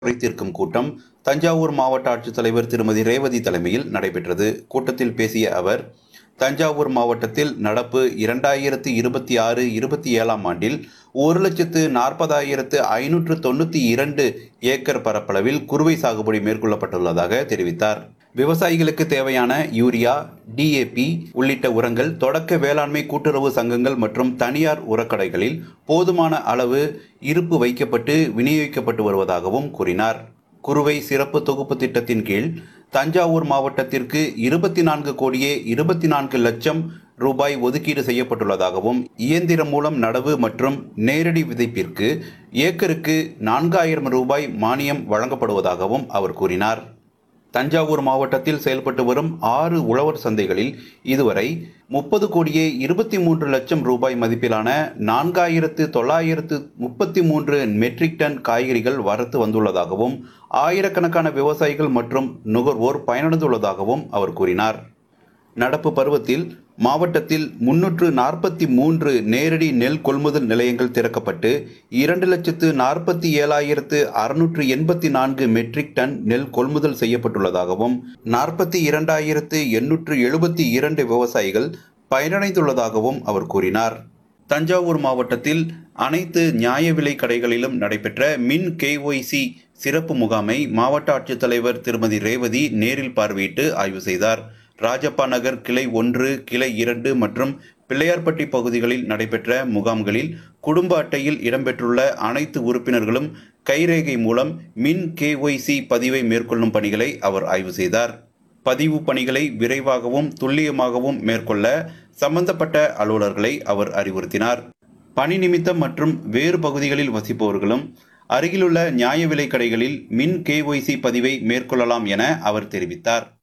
குறைதீர்க்கும் கூட்டம் தஞ்சாவூர் மாவட்ட ஆட்சித்தலைவர் திருமதி ரேவதி தலைமையில் நடைபெற்றது. கூட்டத்தில் பேசிய அவர், தஞ்சாவூர் மாவட்டத்தில் நடப்பு 2026-27 ஆண்டில் 1,40,592 ஏக்கர் பரப்பளவில் குறுவை சாகுபடி மேற்கொள்ளப்பட்டுள்ளதாக தெரிவித்தார். விவசாயிகளுக்கு தேவையான யூரியா, DAP உள்ளிட்ட உரங்கள் தொடக்க வேளாண்மை கூட்டுறவு சங்கங்கள் மற்றும் தனியார் உரக்கடைகளில் போதுமான அளவு இருப்பு வைக்கப்பட்டு விநியோகிக்கப்பட்டு வருவதாகவும் கூறினார். குறுவை சிறப்பு தொகுப்பு திட்டத்தின் கீழ் தஞ்சாவூர் மாவட்டத்திற்கு 24,24 லட்சம் ரூபாய் ஒதுக்கீடு செய்யப்பட்டுள்ளதாகவும், இயந்திரம் மூலம் நடவு மற்றும் நேரடி விதைப்பிற்கு ஏக்கருக்கு 4,000 ரூபாய் மானியம் வழங்கப்படுவதாகவும் அவர் கூறினார். தஞ்சாவூர் மாவட்டத்தில் செயல்பட்டு வரும் 6 உழவர் சந்தைகளில் இதுவரை 30,23 லட்சம் ரூபாய் மதிப்பிலான 4,933 மெட்ரிக் டன் காய்கறிகள் வரத்து வந்துள்ளதாகவும், ஆயிரக்கணக்கான விவசாயிகள் மற்றும் நுகர்வோர் பயனடைந்துள்ளதாகவும் அவர் கூறினார். நடப்பு பருவத்தில் மாவட்டத்தில் 343 நேரடி நெல் கொள்முதல் நிலையங்கள் திறக்கப்பட்டு 2,47,684 மெட்ரிக் டன் நெல் கொள்முதல் செய்யப்பட்டுள்ளதாகவும், 42,872 விவசாயிகள் பயனடைந்துள்ளதாகவும் அவர் கூறினார். தஞ்சாவூர் மாவட்டத்தில் அனைத்து நியாய விலை கடைகளிலும் நடைபெற்ற மின் KYC சிறப்பு முகாமை மாவட்ட ஆட்சித்தலைவர் திருமதி ரேவதி நேரில் பார்வையிட்டு ஆய்வு செய்தார். ராஜப்பா நகர் கிளை 1, கிளை 2 மற்றும் பிள்ளையார்பட்டி பகுதிகளில் நடைபெற்ற முகாம்களில் குடும்ப அட்டையில் இடம்பெற்றுள்ள அனைத்து உறுப்பினர்களும் கைரேகை மூலம் மின் KYC பதிவை மேற்கொள்ளும் பணிகளை அவர் ஆய்வு செய்தார். பதிவு பணிகளை விரைவாகவும் துல்லியமாகவும் மேற்கொள்ள சம்பந்தப்பட்ட அலுவலர்களை அவர் அறிவுறுத்தினார். பணி நிமித்தம் மற்றும் வேறு பகுதிகளில் வசிப்பவர்களும் அருகிலுள்ள நியாய விலை கடைகளில் மின் KYC பதிவை மேற்கொள்ளலாம் என அவர் தெரிவித்தார்.